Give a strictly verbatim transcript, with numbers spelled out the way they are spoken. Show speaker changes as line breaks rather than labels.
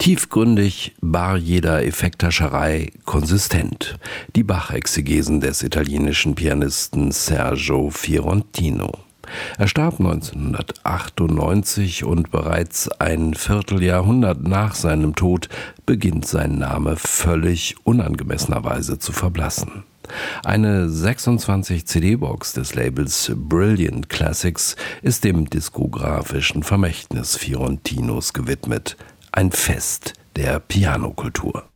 Tiefgründig, bar jeder Effekthascherei, konsistent. Die Bach-Exegesen des italienischen Pianisten Sergio Fiorentino. Er starb neunzehnhundertachtundneunzig und bereits ein Vierteljahrhundert nach seinem Tod beginnt sein Name völlig unangemessenerweise zu verblassen. Eine sechsundzwanzig C D-Box des Labels Brilliant Classics ist dem diskografischen Vermächtnis Fiorentinos gewidmet. Ein Fest der Pianokultur.